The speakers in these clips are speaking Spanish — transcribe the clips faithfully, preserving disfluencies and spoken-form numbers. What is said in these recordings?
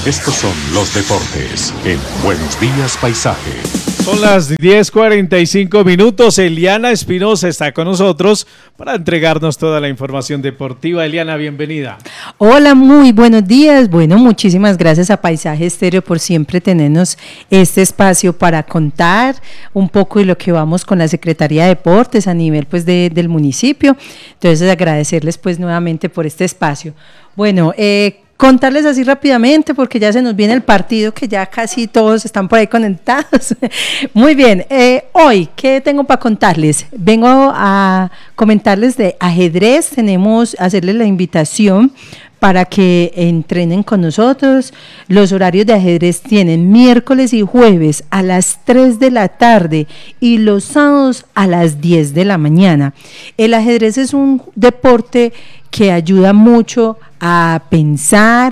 Estos son los deportes en Buenos Días Paisaje. Son las diez cuarenta y cinco minutos. Eliana Espinosa está con nosotros para entregarnos toda la información deportiva. Eliana, bienvenida. Hola, muy buenos días. Bueno, muchísimas gracias a Paisaje Estéreo por siempre tenernos este espacio para contar un poco de lo que vamos con la Secretaría de Deportes a nivel pues de, del municipio. Entonces agradecerles pues nuevamente por este espacio. Bueno, eh, contarles así rápidamente porque ya se nos viene el partido que ya casi todos están por ahí conectados. Muy bien, eh, hoy, ¿qué tengo para contarles? Vengo a comentarles de ajedrez, tenemos, hacerles la invitación para que entrenen con nosotros. Los horarios de ajedrez tienen miércoles y jueves a las tres de la tarde y los sábados a las diez de la mañana. El ajedrez es un deporte que ayuda mucho a pensar,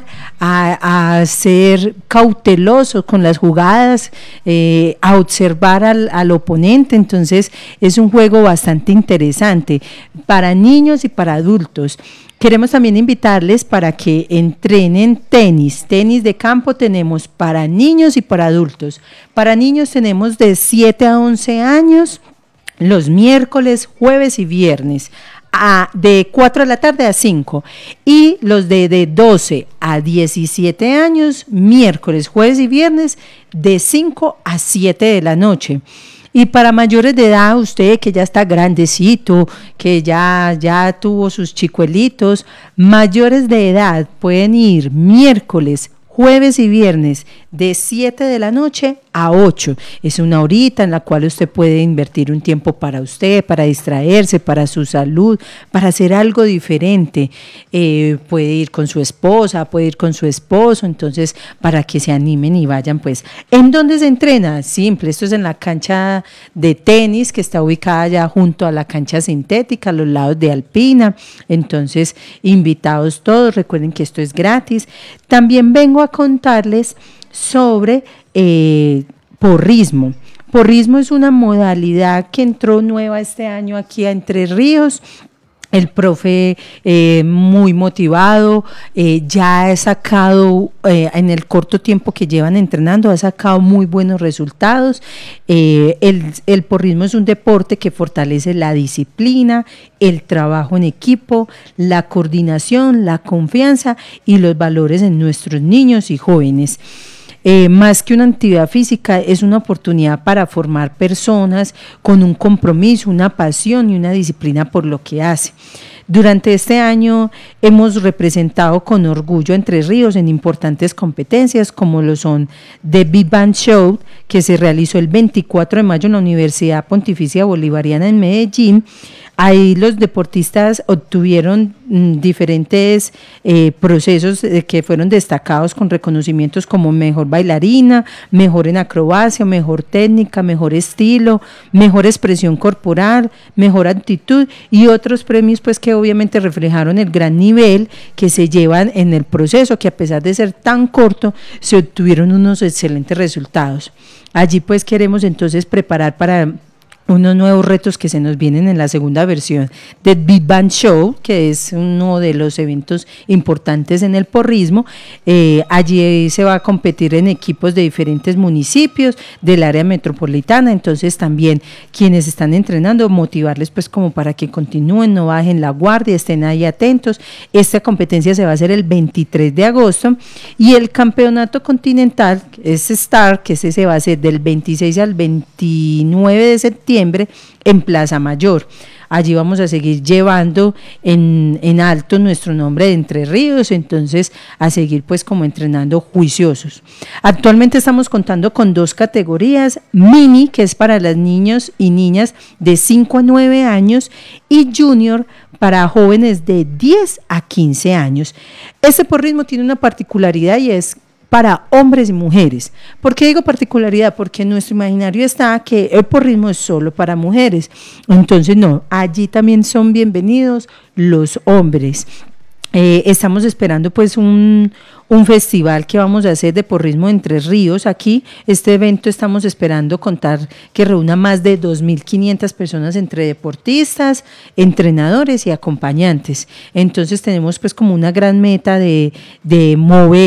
a, a ser cauteloso con las jugadas, eh, a observar al, al oponente. Entonces es un juego bastante interesante para niños y para adultos. Queremos también invitarles para que entrenen tenis. Tenis de campo tenemos para niños y para adultos. Para niños tenemos de siete a once años, los miércoles, jueves y viernes. A, de cuatro de la tarde a cinco, y los de, de doce a diecisiete años, miércoles, jueves y viernes, de cinco a siete de la noche. Y para mayores de edad, usted que ya está grandecito, que ya, ya tuvo sus chicuelitos, mayores de edad pueden ir miércoles, jueves y viernes de siete de la noche a ocho. Es una horita en la cual usted puede invertir un tiempo para usted, para distraerse, para su salud, para hacer algo diferente. Eh, puede ir con su esposa, puede ir con su esposo, entonces para que se animen y vayan pues. ¿En dónde se entrena? Simple, esto es en la cancha de tenis que está ubicada ya junto a la cancha sintética, a los lados de Alpina. Entonces, invitados todos, recuerden que esto es gratis. También vengo a contarles sobre eh, porrismo. Porrismo es una modalidad que entró nueva este año aquí a Entre Ríos. El profe eh, muy motivado, eh, ya ha sacado, eh, en el corto tiempo que llevan entrenando, ha sacado muy buenos resultados. Eh, el, el porrismo es un deporte que fortalece la disciplina, el trabajo en equipo, la coordinación, la confianza y los valores en nuestros niños y jóvenes. Eh, más que una actividad física, es una oportunidad para formar personas con un compromiso, una pasión y una disciplina por lo que hace. Durante este año hemos representado con orgullo a Entre Ríos en importantes competencias como lo son The Big Band Show, que se realizó el veinticuatro de mayo en la Universidad Pontificia Bolivariana en Medellín. Ahí los deportistas obtuvieron mm, diferentes eh, procesos eh, que fueron destacados con reconocimientos como mejor bailarina, mejor en acrobacia, mejor técnica, mejor estilo, mejor expresión corporal, mejor actitud y otros premios pues que obviamente reflejaron el gran nivel que se llevan en el proceso, que a pesar de ser tan corto se obtuvieron unos excelentes resultados. Allí pues queremos entonces preparar para unos nuevos retos que se nos vienen en la segunda versión de Big Band Show, que es uno de los eventos importantes en el porrismo. Eh, allí se va a competir en equipos de diferentes municipios del área metropolitana, entonces también quienes están entrenando, motivarles pues como para que continúen, no bajen la guardia, estén ahí atentos. Esta competencia se va a hacer el veintitrés de agosto y el campeonato continental es Star, que ese se va a hacer del veintiséis al veintinueve de septiembre en Plaza Mayor. Allí vamos a seguir llevando en, en alto nuestro nombre de Entre Ríos, entonces a seguir pues como entrenando juiciosos. Actualmente estamos contando con dos categorías: mini, que es para los niños y niñas de cinco a nueve años, y junior para jóvenes de diez a quince años. Este porrismo tiene una particularidad y es para hombres y mujeres. ¿Por qué digo particularidad? Porque en nuestro imaginario está que el porrismo es solo para mujeres. Entonces no, allí también son bienvenidos los hombres. Eh, estamos esperando pues un, un festival que vamos a hacer de porrismo en Entre Ríos aquí. Este evento estamos esperando contar que reúna más de dos mil quinientas personas entre deportistas, entrenadores y acompañantes. Entonces tenemos pues como una gran meta de, de mover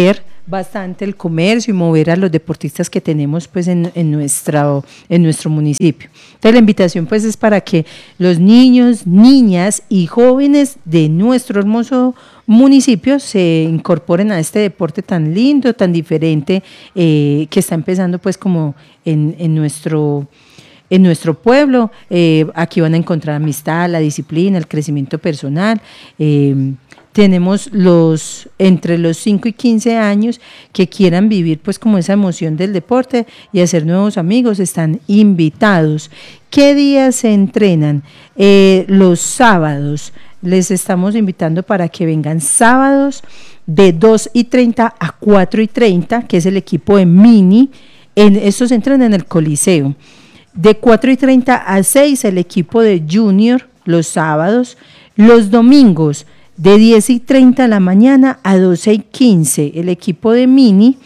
bastante el comercio y mover a los deportistas que tenemos pues en, en, nuestra, en nuestro municipio. Entonces la invitación pues es para que los niños, niñas y jóvenes de nuestro hermoso municipio se incorporen a este deporte tan lindo, tan diferente, eh, que está empezando pues como en, en nuestro en nuestro pueblo. Eh, aquí van a encontrar amistad, la disciplina, el crecimiento personal. Eh, tenemos los entre los cinco y quince años que quieran vivir pues como esa emoción del deporte y hacer nuevos amigos, están invitados. ¿Qué días se entrenan? Eh, los sábados. Les estamos invitando para que vengan sábados de dos y treinta a cuatro y treinta, que es el equipo de mini. En, estos entran en el Coliseo. De cuatro y treinta a seis el equipo de junior los sábados. Los domingos de diez y treinta de la mañana a doce y quince el equipo de mini,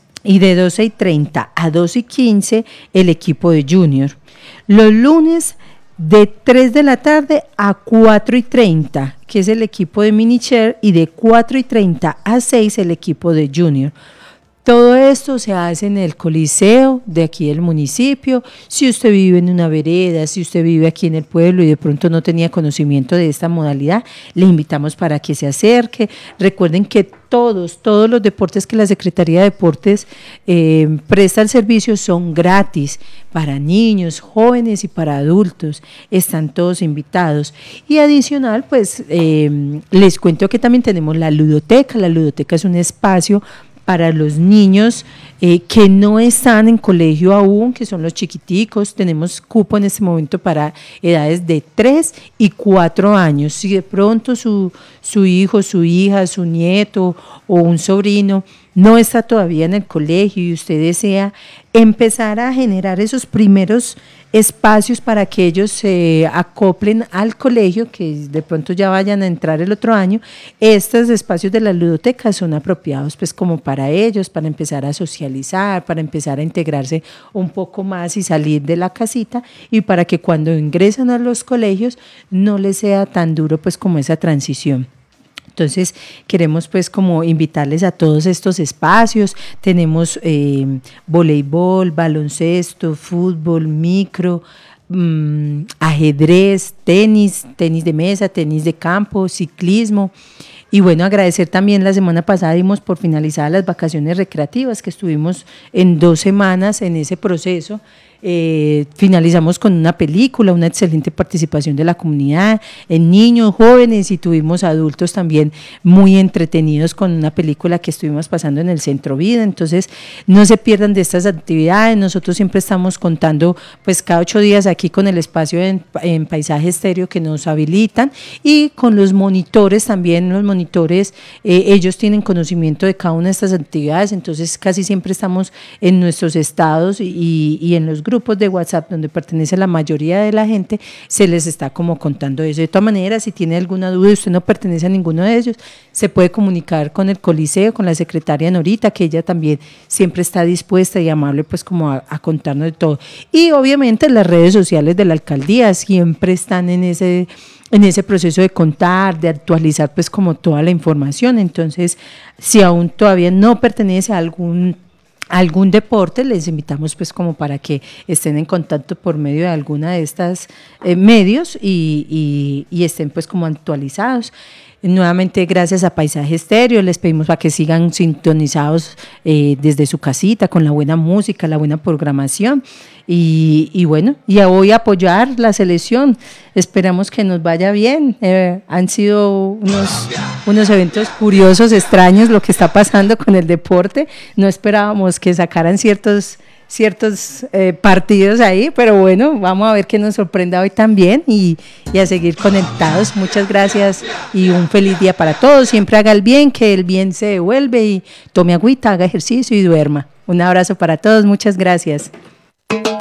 y de doce y treinta a doce y quince el equipo de junior. Los lunes de tres de la tarde a cuatro y treinta, que es el equipo de mini chair, y de cuatro y treinta a seis el equipo de junior. Todo esto se hace en el Coliseo de aquí del municipio. Si usted vive en una vereda, si usted vive aquí en el pueblo y de pronto no tenía conocimiento de esta modalidad, le invitamos para que se acerque. Recuerden que todos, todos los deportes que la Secretaría de Deportes eh, presta el servicio son gratis para niños, jóvenes y para adultos. Están todos invitados. Y adicional, pues eh, les cuento que también tenemos la ludoteca. La ludoteca es un espacio para los niños eh, que no están en colegio aún, que son los chiquiticos. Tenemos cupo en este momento para edades de tres y cuatro años. Si de pronto su, su hijo, su hija, su nieto o un sobrino no está todavía en el colegio y usted desea empezar a generar esos primeros espacios para que ellos se acoplen al colegio, que de pronto ya vayan a entrar el otro año, estos espacios de la ludoteca son apropiados pues como para ellos, para empezar a socializar, para empezar a integrarse un poco más y salir de la casita, y para que cuando ingresan a los colegios no les sea tan duro pues como esa transición. Entonces queremos pues como invitarles a todos estos espacios. Tenemos eh, voleibol, baloncesto, fútbol, micro, mmm, ajedrez, tenis, tenis de mesa, tenis de campo, ciclismo. Y bueno, agradecer también, la semana pasada dimos por finalizadas las vacaciones recreativas, que estuvimos en dos semanas en ese proceso. Eh, finalizamos con una película, una excelente participación de la comunidad, en niños, jóvenes, y tuvimos adultos también muy entretenidos con una película que estuvimos pasando en el Centro Vida. Entonces no se pierdan de estas actividades. Nosotros siempre estamos contando pues cada ocho días aquí con el espacio en, en Paisaje Estéreo que nos habilitan, y con los monitores también. Los monitores, eh, ellos tienen conocimiento de cada una de estas actividades, entonces casi siempre estamos en nuestros estados y, y en los grupos de WhatsApp donde pertenece la mayoría de la gente, se les está como contando eso. De todas maneras, si tiene alguna duda y usted no pertenece a ninguno de ellos, se puede comunicar con el Coliseo, con la secretaria Norita, que ella también siempre está dispuesta y amable pues como a, a contarnos de todo. Y obviamente las redes sociales de la alcaldía siempre están en ese en ese proceso de contar, de actualizar pues como toda la información. Entonces, si aún todavía no pertenece a algún algún deporte, les invitamos pues como para que estén en contacto por medio de alguna de estas eh, medios y, y, y estén pues como actualizados. Nuevamente, gracias a Paisaje Estéreo, les pedimos para que sigan sintonizados eh, desde su casita con la buena música, la buena programación, y, y bueno, y a hoy apoyar la selección. Esperamos que nos vaya bien. Eh, han sido unos, unos eventos curiosos, extraños, lo que está pasando con el deporte. No esperábamos que sacaran ciertos ciertos eh, partidos ahí, pero bueno, vamos a ver qué nos sorprenda hoy también, y, y a seguir conectados. Muchas gracias y un feliz día para todos. Siempre haga el bien, que el bien se devuelve, y tome agüita, haga ejercicio y duerma. Un abrazo para todos, muchas gracias.